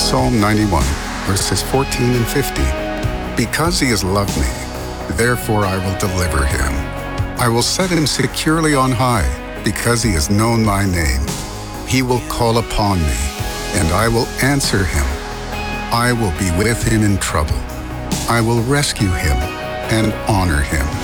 Psalm 91, verses 14 and 15. Because he has loved me, therefore I will deliver him. I will set him securely on high, because he has known my name. He will call upon me, and I will answer him. I will be with him in trouble. I will rescue him and honor him.